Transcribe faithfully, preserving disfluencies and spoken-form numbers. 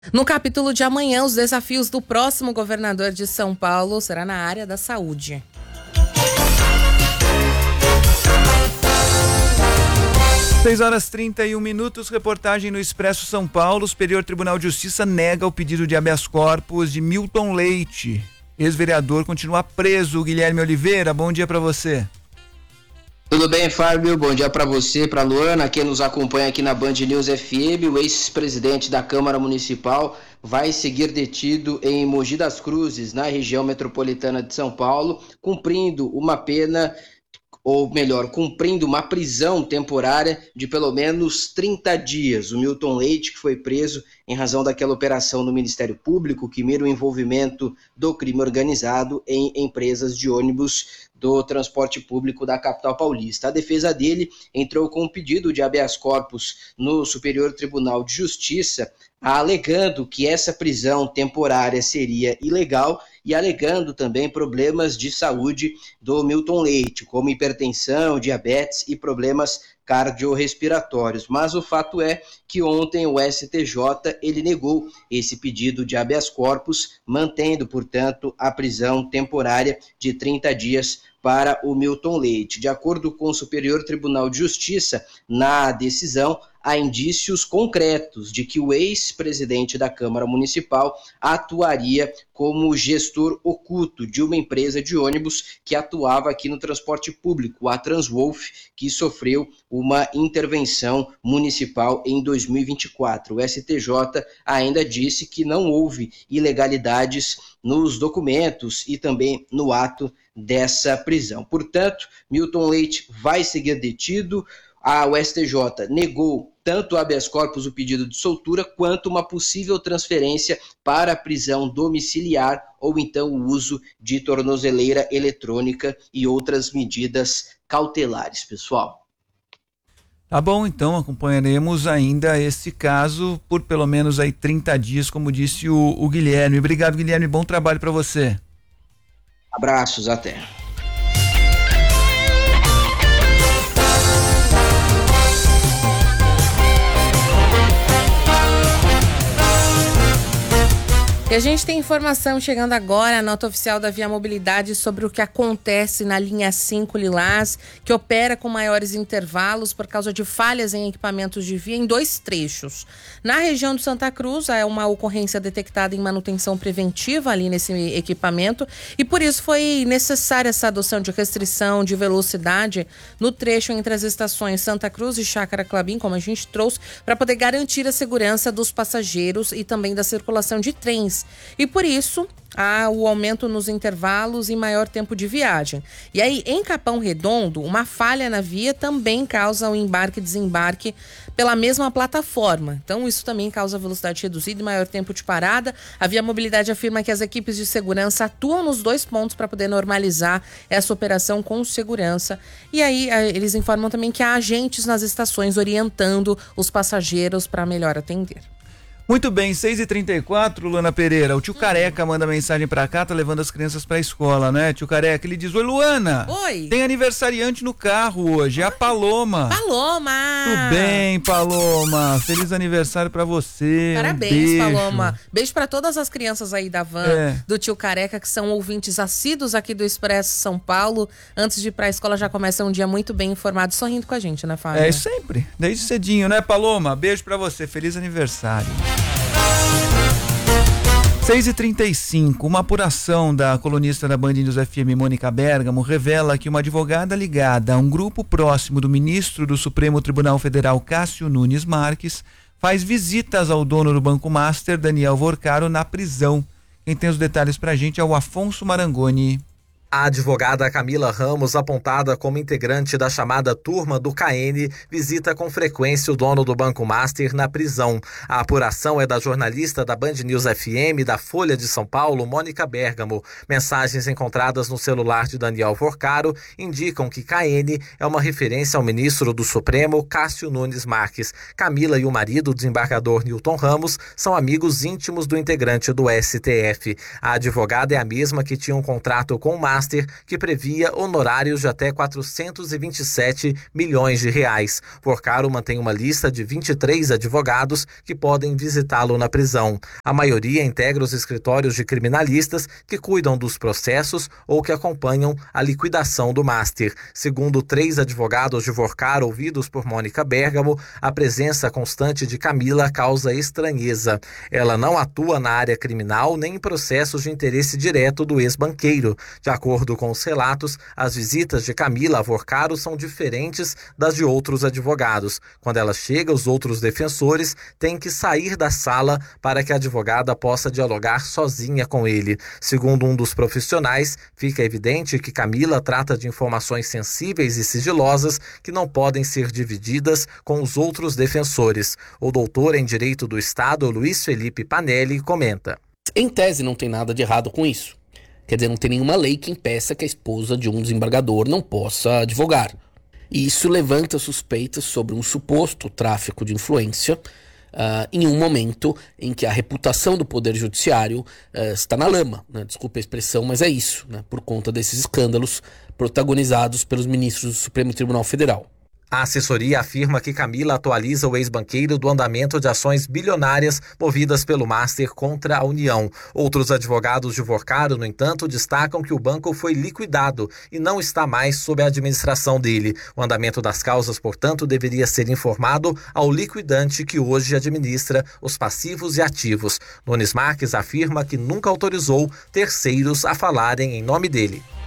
No capítulo de amanhã, os desafios do próximo governador de São Paulo será na área da saúde. seis horas e trinta e um minutos, reportagem no Expresso São Paulo. O Superior Tribunal de Justiça nega o pedido de habeas corpus de Milton Leite. Ex-vereador continua preso. Guilherme Oliveira, bom dia para você. Tudo bem, Fábio? Bom dia para você, para Luana, quem nos acompanha aqui na Band News F M. O ex-presidente da Câmara Municipal vai seguir detido em Mogi das Cruzes, na região metropolitana de São Paulo, cumprindo uma pena, ou melhor, cumprindo uma prisão temporária de pelo menos trinta dias. O Milton Leite, que foi preso em razão daquela operação no Ministério Público que mira o envolvimento do crime organizado em empresas de ônibus do transporte público da capital paulista. A defesa dele entrou com um pedido de habeas corpus no Superior Tribunal de Justiça, alegando que essa prisão temporária seria ilegal e alegando também problemas de saúde do Milton Leite, como hipertensão, diabetes e problemas cardiorrespiratórios. Mas o fato é que ontem o S T J ele negou esse pedido de habeas corpus, mantendo, portanto, a prisão temporária de trinta dias para o Milton Leite. De acordo com o Superior Tribunal de Justiça, na decisão, há indícios concretos de que o ex-presidente da Câmara Municipal atuaria como gestor oculto de uma empresa de ônibus que atuava aqui no transporte público, a Transwolf, que sofreu uma intervenção municipal em dois mil e vinte e quatro. O S T J ainda disse que não houve ilegalidades nos documentos e também no ato dessa prisão. Portanto, Milton Leite vai seguir detido. A o S T J negou tanto o habeas corpus, o pedido de soltura, quanto uma possível transferência para a prisão domiciliar ou então o uso de tornozeleira eletrônica e outras medidas cautelares, pessoal. Tá bom, então acompanharemos ainda esse caso por pelo menos aí trinta dias, como disse o, o Guilherme. Obrigado, Guilherme, bom trabalho para você. Abraços, até. E a gente tem informação chegando agora, a nota oficial da Via Mobilidade sobre o que acontece na linha cinco Lilás, que opera com maiores intervalos por causa de falhas em equipamentos de via em dois trechos. Na região de Santa Cruz, é uma ocorrência detectada em manutenção preventiva ali nesse equipamento e por isso foi necessária essa adoção de restrição de velocidade no trecho entre as estações Santa Cruz e Chácara Clabim, como a gente trouxe, para poder garantir a segurança dos passageiros e também da circulação de trens. E por isso, há o aumento nos intervalos e maior tempo de viagem. E aí, em Capão Redondo, uma falha na via também causa o embarque e desembarque pela mesma plataforma. Então, isso também causa velocidade reduzida e maior tempo de parada. A Via Mobilidade afirma que as equipes de segurança atuam nos dois pontos para poder normalizar essa operação com segurança. E aí, eles informam também que há agentes nas estações orientando os passageiros para melhor atender. Muito bem, seis e trinta e quatro, Luana Pereira. O tio Careca manda mensagem pra cá, tá levando as crianças pra escola, né? Tio Careca, ele diz: Oi, Luana. Oi. Tem aniversariante no carro hoje, é a Paloma. Paloma. Tudo bem, Paloma. Feliz aniversário pra você. Parabéns, um beijo. Paloma. Beijo pra todas as crianças aí da van, é. do tio Careca, que são ouvintes assíduos aqui do Expresso São Paulo. Antes de ir pra escola, já começa um dia muito bem informado, sorrindo com a gente, né, Fábio? É, sempre. Desde cedinho, né, Paloma? Beijo pra você. Feliz aniversário. seis e trinta e cinco, uma apuração da colunista da Band News F M, Mônica Bergamo, revela que uma advogada ligada a um grupo próximo do ministro do Supremo Tribunal Federal, Cássio Nunes Marques, faz visitas ao dono do Banco Master, Daniel Vorcaro, na prisão. Quem tem os detalhes pra gente é o Afonso Marangoni. A advogada Camila Ramos, apontada como integrante da chamada Turma do K N, visita com frequência o dono do Banco Master na prisão. A apuração é da jornalista da Band News F M da Folha de São Paulo, Mônica Bergamo. Mensagens encontradas no celular de Daniel Vorcaro indicam que K N é uma referência ao ministro do Supremo, Cássio Nunes Marques. Camila e o marido, o desembargador Newton Ramos, são amigos íntimos do integrante do S T F. A advogada é a mesma que tinha um contrato com o Master Master, que previa honorários de até quatrocentos e vinte e sete milhões de reais. Porcaro mantém uma lista de vinte e três advogados que podem visitá-lo na prisão. A maioria integra os escritórios de criminalistas que cuidam dos processos ou que acompanham a liquidação do Master. Segundo três advogados de Porcaro ouvidos por Mônica Bergamo, a presença constante de Camila causa estranheza. Ela não atua na área criminal nem em processos de interesse direto do ex-banqueiro. De acordo com os relatos, as visitas de Camila a Porcaro são diferentes das de outros advogados. Quando ela chega, os outros defensores têm que sair da sala para que a advogada possa dialogar sozinha com ele. Segundo um dos profissionais, fica evidente que Camila trata de informações sensíveis e sigilosas que não podem ser divididas com os outros defensores. O doutor em Direito do Estado, Luiz Felipe Panelli, comenta. Em tese, não tem nada de errado com isso. Quer dizer, não tem nenhuma lei que impeça que a esposa de um desembargador não possa advogar. E isso levanta suspeitas sobre um suposto tráfico de influência uh, em um momento em que a reputação do Poder Judiciário uh, está na lama, né? Desculpa a expressão, mas é isso, né? Por conta desses escândalos protagonizados pelos ministros do Supremo Tribunal Federal. A assessoria afirma que Camila atualiza o ex-banqueiro do andamento de ações bilionárias movidas pelo Master contra a União. Outros advogados de Porcaro, no entanto, destacam que o banco foi liquidado e não está mais sob a administração dele. O andamento das causas, portanto, deveria ser informado ao liquidante que hoje administra os passivos e ativos. Nunes Marques afirma que nunca autorizou terceiros a falarem em nome dele.